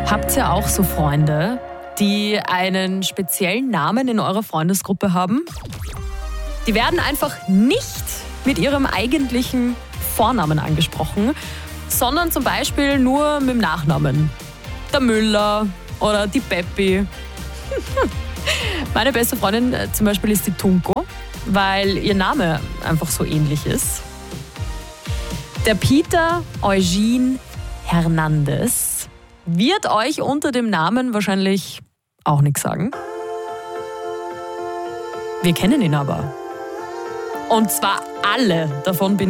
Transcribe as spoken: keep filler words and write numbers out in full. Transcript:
Habt ihr auch so Freunde, die einen speziellen Namen in eurer Freundesgruppe haben? Die werden einfach nicht mit ihrem eigentlichen Vornamen angesprochen, sondern zum Beispiel nur mit dem Nachnamen. Der Müller oder die Peppi. Meine beste Freundin zum Beispiel ist die Tunko, weil ihr Name einfach so ähnlich ist. Der Peter Eugene Hernandez wird euch unter dem Namen wahrscheinlich auch nichts sagen. Wir kennen ihn aber. Und zwar alle, davon bin